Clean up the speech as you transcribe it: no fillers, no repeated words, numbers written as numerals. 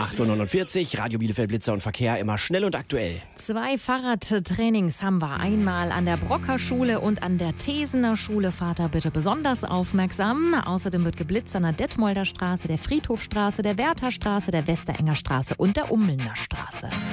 8:49 Uhr, Radio Bielefeld Blitzer und Verkehr, immer schnell und aktuell. 2 Fahrradtrainings haben wir. Einmal an der Brocker Schule und an der Thesener Schule. Fahrt da bitte besonders aufmerksam. Außerdem wird geblitzt an der Detmolder Straße, der Friedhofstraße, der Wertherstraße, der Westerenger Straße und der Ummelner Straße.